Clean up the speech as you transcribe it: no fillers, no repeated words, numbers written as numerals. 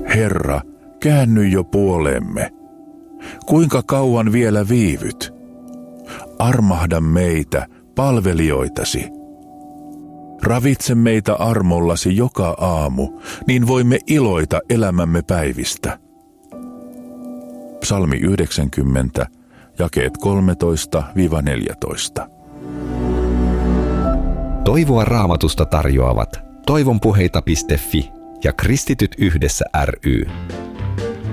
Herra, käänny jo puoleemme. Kuinka kauan vielä viivyt? Armahda meitä, palvelijoitasi. Ravitse meitä armollasi joka aamu, niin voimme iloita elämämme päivistä. Psalmi 90, jakeet 13-14. Toivoa Raamatusta tarjoavat toivonpuheita.fi ja Kristityt yhdessä ry.